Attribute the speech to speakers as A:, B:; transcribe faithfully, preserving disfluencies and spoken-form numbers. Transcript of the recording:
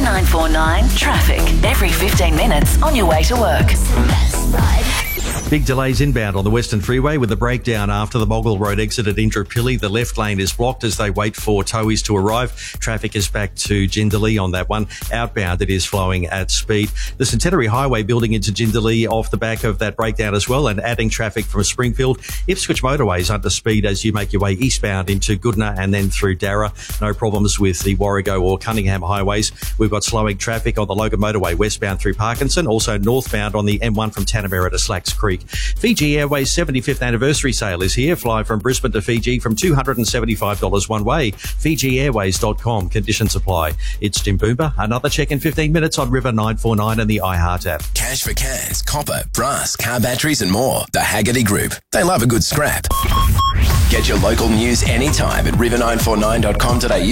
A: nine four nine Traffic. Every fifteen minutes on your way to work.
B: Big delays inbound on the Western Freeway with a breakdown after the Moggill Road exit at Indooroopilly. The left lane is blocked as they wait for towies to arrive. Traffic is back to Jindalee on that one. Outbound, it is flowing at speed. The Centenary Highway building into Jindalee off the back of that breakdown as well, and adding traffic from Springfield. Ipswich motorways under speed as you make your way eastbound into Goodna and then through Darra. No problems with the Warrego or Cunningham highways. We've got slowing traffic on the Logan motorway westbound through Parkinson, also northbound on the M one from Tanamera to Slacks Creek. Fiji Airways seventy-fifth anniversary sale is here. Fly from Brisbane to Fiji from two hundred seventy-five dollars one way. Fiji Airways dot com. Conditions apply. It's Jim Boomba. Another check in fifteen minutes on River nine four nine and the iHeart app.
C: Cash for cans, copper, brass, car batteries and more. The Haggerty Group. They love a good scrap. Get your local news anytime at river nine four nine dot com today.